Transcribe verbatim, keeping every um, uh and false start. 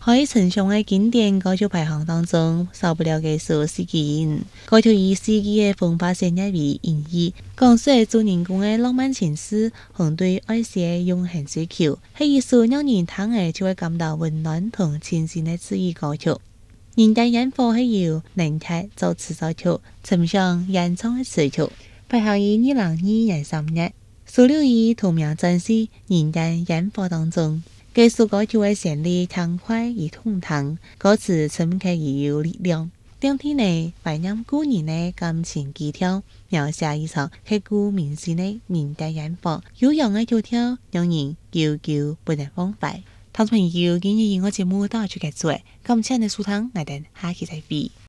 喺陈上嘅经典歌曲排行当中，少不了嘅是四季人。歌曲以四季嘅风花雪月为隐喻，讲述主人公嘅浪漫情史同对爱情嘅永恒追求，係一首讓人聽嘅就會感到溫暖同清新嘅治癒歌曲。人間煙火係由林泰作詞作曲，陳翔演唱嘅詞曲，排行於二零二二年三月，收錄於同名專輯《人間煙火》當中。這首歌曲嘅旋律輕快而通透，歌詞深刻而有力量。兩天內懷念故人嘅感情基調，描寫一場刻骨銘心嘅人間煙火，悠揚嘅曲調讓人久久不能忘懷。聽眾朋友，今日我節目到此結束，感謝你收聽，我哋下期再會。